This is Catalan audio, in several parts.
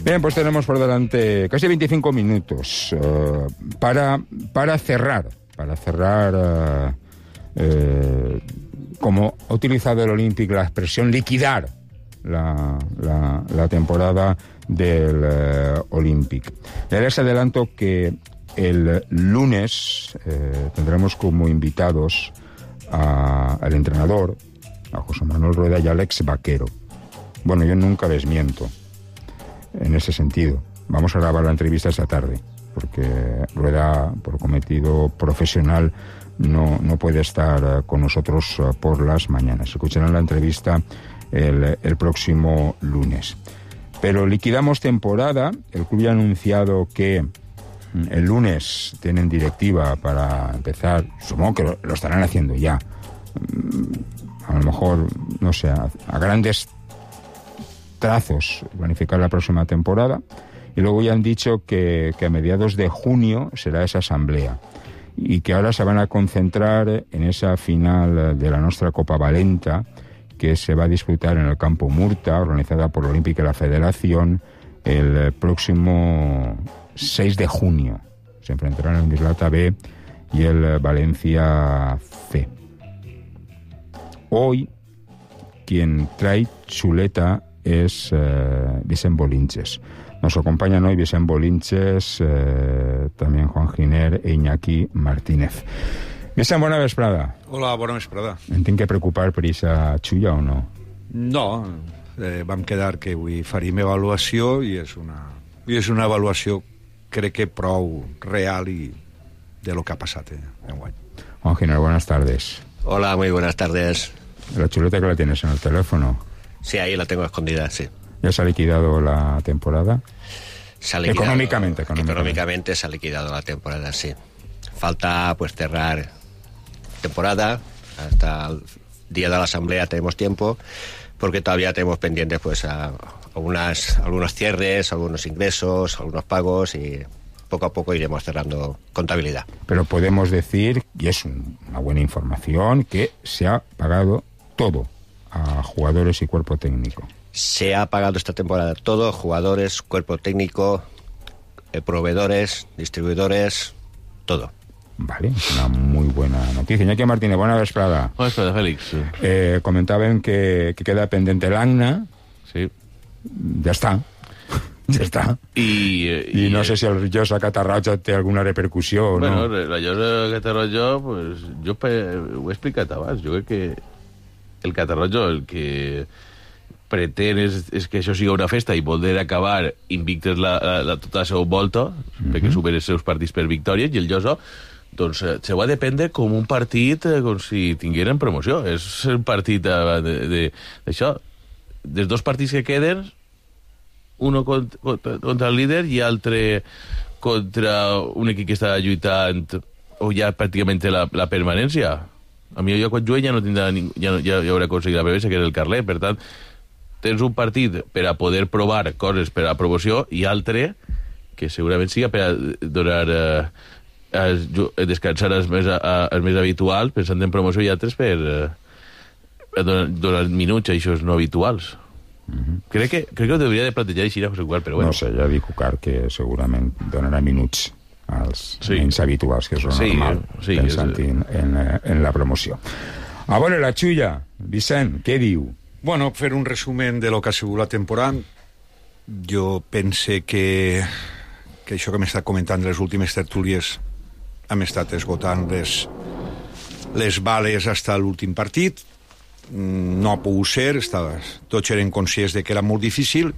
Bien, pues tenemos por delante casi 25 minutos para cerrar, como ha utilizado el Olympique la expresión liquidar la temporada del Olympique. Ya les adelanto que el lunes tendremos como invitados al entrenador, a José Manuel Rueda y al ex Vaquero. Bueno, yo nunca les miento en ese sentido. Vamos a grabar la entrevista esta tarde, porque Rueda, por cometido profesional, no puede estar con nosotros por las mañanas. Escucharán la entrevista el próximo lunes. Pero liquidamos temporada. El club ya ha anunciado que el lunes tienen directiva para empezar. Supongo que lo estarán haciendo ya. A lo mejor, no sé, a grandes trazos planificar la próxima temporada. Y luego ya han dicho que a mediados de junio será esa asamblea. Y que ahora se van a concentrar en esa final de la Nostra Copa Valenta, que se va a disputar en el Campo Murta, organizada por la Olímpica y la Federación, el próximo 6 de junio. Se enfrentarán el Mislata B y el Valencia C. Hoy, quien trae chuleta es Vicent Bolinches. Nos acompañan hoy Vicent Bolinches, también Juan Giner e Iñaki Martínez. Vicent, bona vesprada. Hola, bona vesprada. Em tinc que preocupar per aquesta xulla o no? No, vam quedar que avui faríem avaluació i és una avaluació, crec que prou real i de lo que ha passat enguany. Juan Giner, buenas tardes. Hola, muy buenas tardes. La chuleta que la tienes en el teléfono. Sí, ahí la tengo escondida, sí. ¿Ya se ha liquidado la temporada? Económicamente se ha liquidado la temporada, sí. Falta pues cerrar temporada. Hasta el día de la asamblea tenemos tiempo, porque todavía tenemos pendientes pues algunos cierres, algunos ingresos, algunos pagos, y poco a poco iremos cerrando contabilidad. Pero podemos decir, y es una buena información, que se ha pagado todo a jugadores y cuerpo técnico. Se ha pagado esta temporada todo, jugadores, cuerpo técnico, proveedores, distribuidores, todo. Vale, es una muy buena noticia. Iñaki Martínez, buena vesprada. Bona vesprada, Félix. Comentaven que queda pendiente l'ACNA. Sí. Ja està. Ja està. I no sé si el Llosa Catarroja té alguna repercussió o no. Bueno, la Llosa Catarroja, pues, jo ho he explicat abans. Jo crec que el Catarroja el que pretén és que això sigui una festa i poder acabar invictes tota la seva volta, perquè superi els seus partits per victòries, i el Llosa doncs se va dependre com un partit com si tingueren promoció. És un partit d'això. Dels dos partits que queden, uno contra el líder i altre contra un equip que està lluitant o ja pràcticament té la permanència. A mi jo quan jugué ja hauré aconseguit la permanència, que era el Carlet. Per tant, tens un partit per a poder provar coses per a promoció i altre que segurament siga per a donar descansar els més habituals pensant en promoció, i altres per donar minuts a aquests no habituals. Crec que ho hauria de plantejar així a José Cucar, però bueno. No sé, ja dic Cucar que segurament donarà minuts als menys habituals, que és normal, pensant en la promoció. A veure, la xulla, Vicent, què diu? Bueno, fer un resumen de lo que ha sigut la temporada. Jo pense que això que m'està comentant les últimes tertúlies hem estat esgotant les bales fins a l'últim partit. No ha pogut ser, tots eren conscients de que era molt difícil,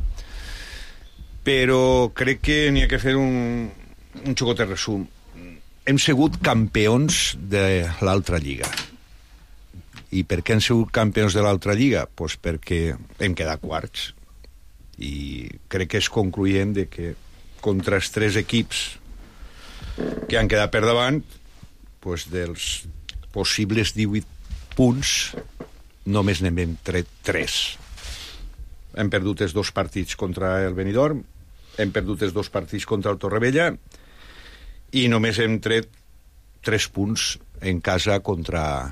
però crec que n'hi ha que fer un xocotet resum. Hem sigut campions de l'altra lliga. I per què hem sigut campions de l'altra lliga? Pues perquè hem quedat quarts. I crec que és concloent de que contra els tres equips que han quedat per davant, pues dels possibles 18 punts només n'hem tret 3. Hem perdut els 2 partits contra el Benidorm, hem perdut els 2 partits contra el Torrevella i només hem tret 3 punts en casa contra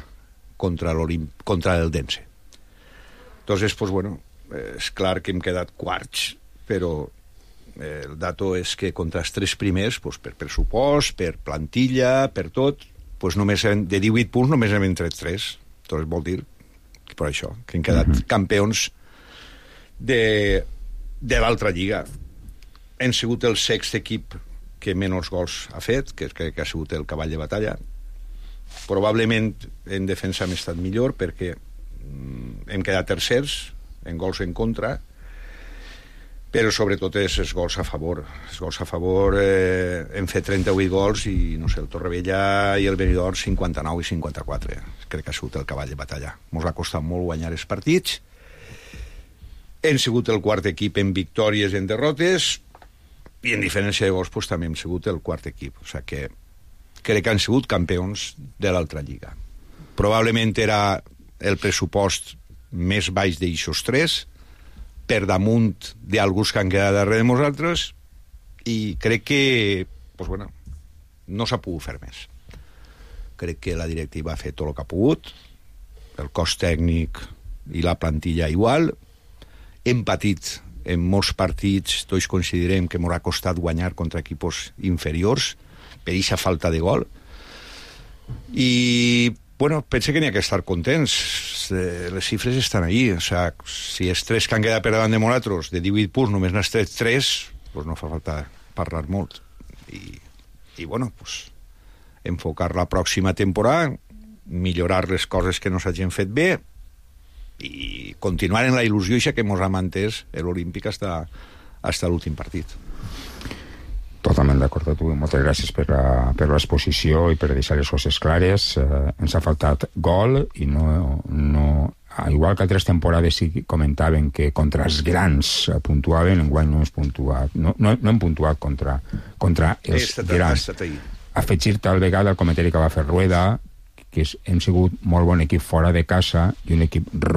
el Dense. Entonces, pues bueno, és clar que hem quedat quarts, però El dato és que contra els 3 primers, pues, per pressupost, per plantilla, per tot, pues, només de 18 punts només hem tret 3. Entonces vol dir que per això, que hem quedat campions de l'altra lliga. Hem sigut el 6è equip que menys gols ha fet, que crec que ha sigut el cavall de batalla. Probablement en defensa hem estat millor perquè hem quedat tercers en gols en contra, però sobretot és els gols a favor. Els gols a favor hem fet 38 gols i, no sé, el Torrevella i el Benidorm 59 i 54. Crec que ha sigut el cavall de batalla. Ens ha costat molt guanyar els partits. Hem sigut el 4è equip en victòries i en derrotes, i en diferència de gols pues, també hem sigut el 4è equip. O sigui que crec que han sigut campions de l'altra lliga. Probablement era el pressupost més baix d'eixos 3, per damunt d'alguns que han quedat darrere de nosaltres, i crec que pues, bueno, no s'ha pogut fer més. Crec que la directiva ha fet tot el que ha pogut, el cos tècnic i la plantilla igual. Hem patit en molts partits, tots considerem que ens ha costat guanyar contra equips inferiors per aquesta falta de gol, i bueno, pense que n'hi ha que estar contents. Les xifres estan ahí. O sea, si els 3 que han quedat per davant de nosaltres, de 18 punts, només n'has tret 3, pues no fa falta parlar molt. I bueno, pues, enfocar la pròxima temporada, millorar les coses que no s'hagin fet bé i continuar en la il·lusió que ens ha mantès l'Olímpic fins l'últim partit. Totalment d'acord amb tu. Moltes gràcies per l'exposició i per deixar les coses clares. Ens ha faltat gol i no, igual que altres temporades sí comentaven que contra els grans puntuaven, enguany no hem puntuat contra els grans. Afegir tal vegada el comentari que va fer Rueda, que hem sigut molt bon equip fora de casa i un equip